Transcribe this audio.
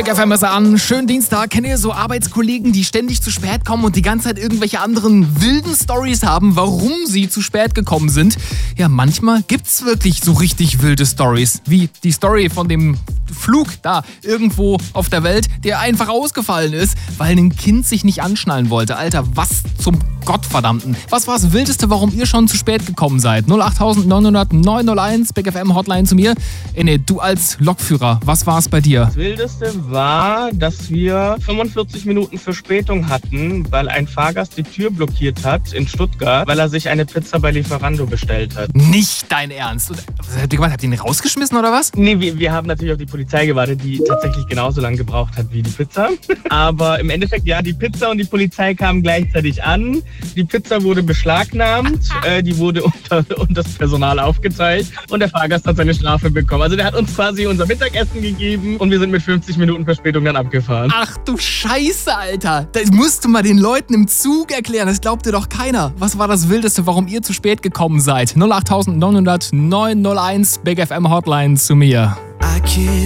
Big FM ist an. Schönen Dienstag. Kennt ihr so Arbeitskollegen, die ständig zu spät kommen und die ganze Zeit irgendwelche anderen wilden Stories haben, warum sie zu spät gekommen sind? Ja, manchmal gibt's wirklich so richtig wilde Stories. Wie die Story von dem Flug da irgendwo auf der Welt, der einfach ausgefallen ist, weil ein Kind sich nicht anschnallen wollte. Alter, was zum Gottverdammten. Was war das Wildeste, warum ihr schon zu spät gekommen seid? 08900 901, Big FM Hotline zu mir. Ene, du als Lokführer, was war es bei dir? Das Wildeste war, dass wir 45 Minuten Verspätung hatten, weil ein Fahrgast die Tür blockiert hat in Stuttgart, weil er sich eine Pizza bei Lieferando bestellt hat. Nicht dein Ernst. Was habt ihr gemacht? Habt ihr ihn rausgeschmissen oder was? Nee, wir haben natürlich auf die Polizei gewartet, die tatsächlich genauso lange gebraucht hat wie die Pizza. Aber im Endeffekt, ja, die Pizza und die Polizei kamen gleichzeitig an. Die Pizza wurde beschlagnahmt, die wurde unter das Personal aufgeteilt und der Fahrgast hat seine Strafe bekommen. Also der hat uns quasi unser Mittagessen gegeben und wir sind mit 50 Minuten Verspätung dann abgefahren. Ach du Scheiße, Alter. Das musst du mal den Leuten im Zug erklären. Das glaubt dir doch keiner. Was war das Wildeste, warum ihr zu spät gekommen seid? 08900 901 Big FM Hotline zu mir.